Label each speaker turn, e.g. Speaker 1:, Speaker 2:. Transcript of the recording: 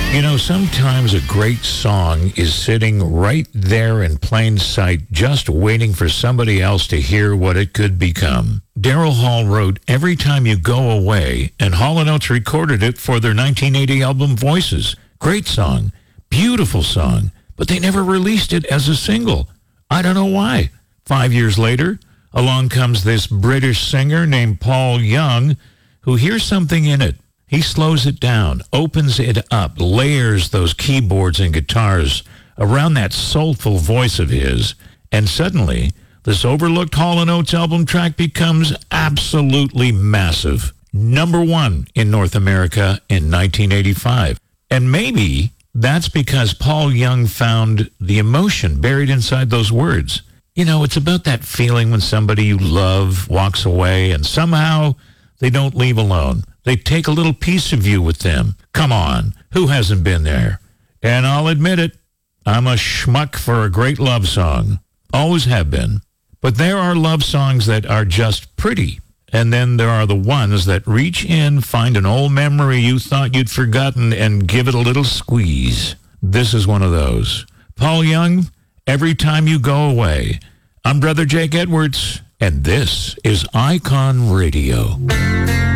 Speaker 1: You know, sometimes a great song is sitting right there in plain sight, just waiting for somebody else to hear what it could become. Daryl Hall wrote Every Time You Go Away, and Hall & Oates recorded it for their 1980 album Voices. Great song, beautiful song, but they never released it as a single. I don't know why. 5 years later, along comes this British singer named Paul Young, who hears something in it. He slows it down, opens it up, layers those keyboards and guitars around that soulful voice of his, and suddenly, this overlooked Hall & Oates album track becomes absolutely massive. Number one in North America in 1985. And maybe that's because Paul Young found the emotion buried inside those words. You know, it's about that feeling when somebody you love walks away and somehow they don't leave alone. They take a little piece of you with them. Come on, who hasn't been there? And I'll admit it, I'm a schmuck for a great love song. Always have been. But there are love songs that are just pretty. And then there are the ones that reach in, find an old memory you thought you'd forgotten, and give it a little squeeze. This is one of those. Paul Young, Every Time You Go Away. I'm Brother Jake Edwards, and this is Icon Radio.